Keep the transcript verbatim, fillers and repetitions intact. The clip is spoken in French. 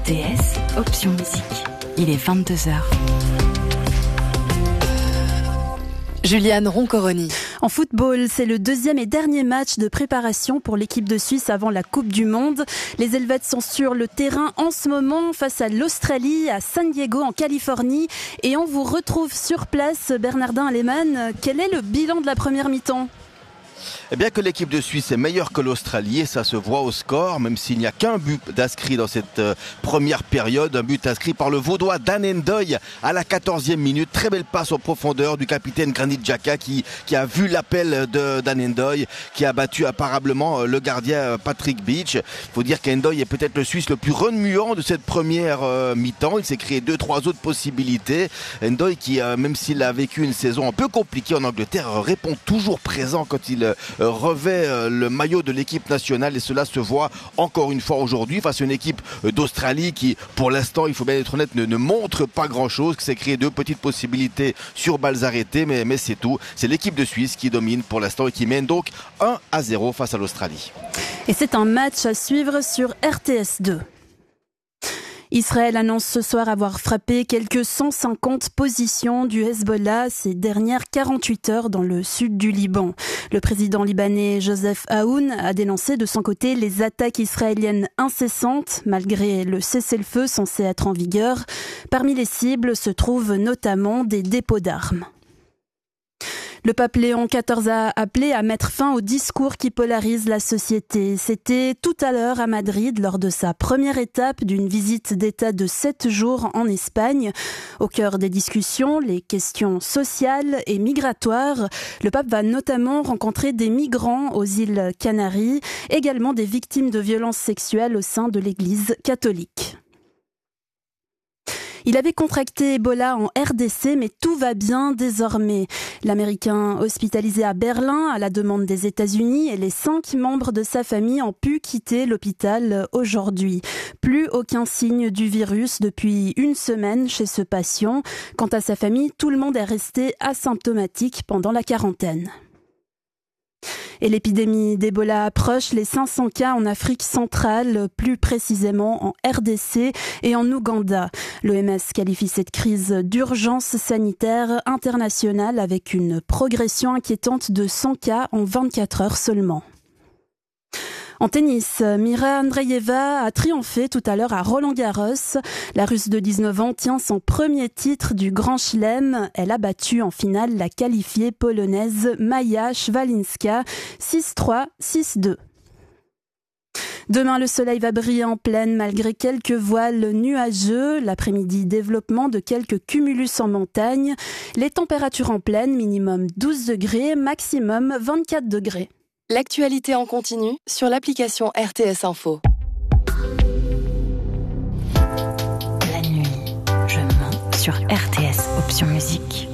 T S, option musique. Il est vingt-deux heures. Juliane Roncoroni. En football, c'est le deuxième et dernier match de préparation pour l'équipe de Suisse avant la Coupe du Monde. Les Helvètes sont sur le terrain en ce moment face à l'Australie, à San Diego en Californie. Et on vous retrouve sur place, Bernardin Lehmann. Quel est le bilan de la première mi-temps ? Eh bien que l'équipe de Suisse est meilleure que l'Australie et ça se voit au score, même s'il n'y a qu'un but d'inscrit dans cette euh, première période, un but inscrit par le Vaudois Dan Ndoye à la quatorzième minute. Très belle passe en profondeur du capitaine Granit Xhaka qui, qui a vu l'appel de Dan Ndoye, qui a battu apparemment le gardien Patrick Beach. Il faut dire qu'Ndoye est peut-être le Suisse le plus remuant de cette première euh, mi-temps. Il s'est créé deux, trois autres possibilités. Ndoye qui, euh, même s'il a vécu une saison un peu compliquée en Angleterre, répond toujours présent quand il euh, revêt euh, le maillot de l'équipe nationale et cela se voit encore une fois aujourd'hui face à une équipe euh, d'Australie qui, pour l'instant, il faut bien être honnête, ne, ne montre pas grand-chose, qui s'est créé deux petites possibilités sur balles arrêtées, mais, mais c'est tout. C'est l'équipe de Suisse qui domine pour l'instant et qui mène donc un à zéro face à l'Australie. Et c'est un match à suivre sur R T S deux. Israël annonce ce soir avoir frappé quelques cent cinquante positions du Hezbollah ces dernières quarante-huit heures dans le sud du Liban. Le président libanais Joseph Aoun a dénoncé de son côté les attaques israéliennes incessantes malgré le cessez-le-feu censé être en vigueur. Parmi les cibles se trouvent notamment des dépôts d'armes. Le pape Léon quatorze a appelé à mettre fin au discours qui polarise la société. C'était tout à l'heure à Madrid lors de sa première étape d'une visite d'État de sept jours en Espagne. Au cœur des discussions, les questions sociales et migratoires. Le pape va notamment rencontrer des migrants aux îles Canaries, également des victimes de violences sexuelles au sein de l'Église catholique. Il avait contracté Ebola en R D C, mais tout va bien désormais. L'Américain hospitalisé à Berlin à la demande des États-Unis et les cinq membres de sa famille ont pu quitter l'hôpital aujourd'hui. Plus aucun signe du virus depuis une semaine chez ce patient. Quant à sa famille, tout le monde est resté asymptomatique pendant la quarantaine. Et l'épidémie d'Ebola approche, les cinq cents cas en Afrique centrale, plus précisément en R D C et en Ouganda. L'O M S qualifie cette crise d'urgence sanitaire internationale avec une progression inquiétante de cent cas en vingt-quatre heures seulement. En tennis, Mira Andreeva a triomphé tout à l'heure à Roland-Garros. La Russe de dix-neuf ans tient son premier titre du Grand Chelem. Elle a battu en finale la qualifiée polonaise Maja Szwalinska six trois, six deux. Demain, le soleil va briller en pleine malgré quelques voiles nuageux. L'après-midi, développement de quelques cumulus en montagne. Les températures en pleine, minimum douze degrés, maximum vingt-quatre degrés. L'actualité en continu sur l'application R T S Info. La nuit, je mens sur R T S, option musique.